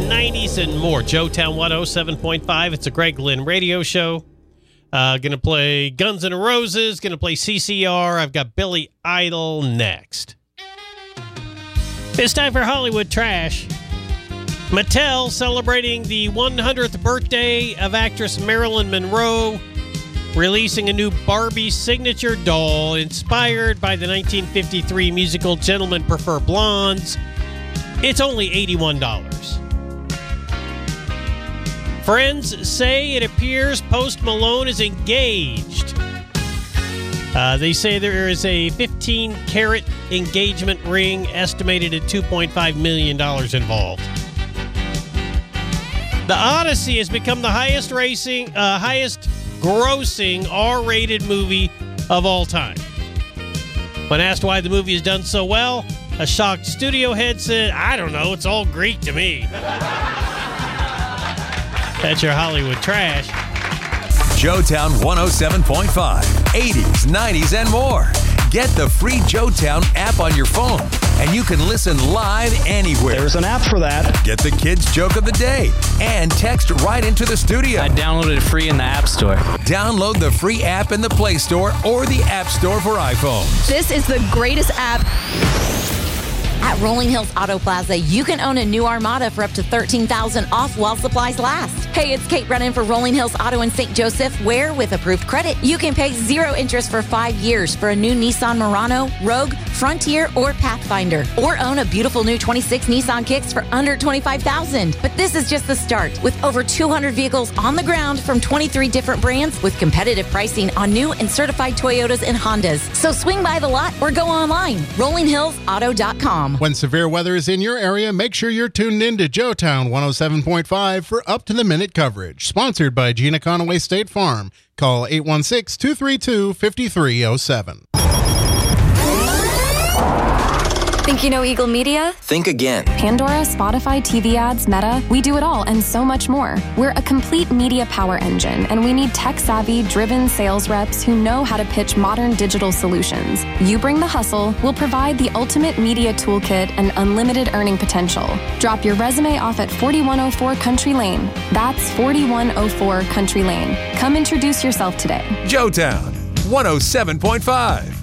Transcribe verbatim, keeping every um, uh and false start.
nineties, and more. Joetown one oh seven point five. It's a Greg Lynn radio show. Uh, going to play Guns N' Roses. Going to play C C R. I've got Billy Idol next. It's time for Hollywood Trash. Mattel celebrating the one hundredth birthday of actress Marilyn Monroe, releasing a new Barbie signature doll inspired by the nineteen fifty-three musical Gentlemen Prefer Blondes. It's only eighty-one dollars. Friends say it appears Post Malone is engaged. Uh, they say there is a fifteen carat engagement ring estimated at two point five million dollars involved. The Odyssey has become the highest racing, uh, highest grossing R-rated movie of all time. When asked why the movie has done so well, a shocked studio head said, "I don't know, it's all Greek to me." That's your Hollywood Trash. Joetown one oh seven point five, eighties, nineties, and more. Get the free Joetown app on your phone, and you can listen live anywhere. There's an app for that. Get the kids' joke of the day and text right into the studio. I downloaded it free in the App Store. Download the free app in the Play Store or the App Store for iPhones. This is the greatest app. At Rolling Hills Auto Plaza, you can own a new Armada for up to thirteen thousand dollars off while supplies last. Hey, it's Kate Brennan for Rolling Hills Auto in Saint Joseph, where, with approved credit, you can pay zero interest for five years for a new Nissan Murano, Rogue, Frontier, or Pathfinder. Or own a beautiful new twenty-six Nissan Kicks for under twenty-five thousand dollars. But this is just the start, with over two hundred vehicles on the ground from twenty-three different brands with competitive pricing on new and certified Toyotas and Hondas. So swing by the lot or go online, rolling hills auto dot com. When severe weather is in your area, make sure you're tuned in to Joetown one oh seven point five for up-to-the-minute coverage. Sponsored by Gina Conaway State Farm. Call eight one six, two three two, five three zero seven. Think you know Eagle Media? Think again. Pandora, Spotify, T V ads, Meta, we do it all and so much more. We're a complete media power engine, and we need tech-savvy, driven sales reps who know how to pitch modern digital solutions. You bring the hustle, we'll provide the ultimate media toolkit and unlimited earning potential. Drop your resume off at forty-one oh four Country Lane. That's forty-one oh four Country Lane. Come introduce yourself today. Joetown one oh seven point five.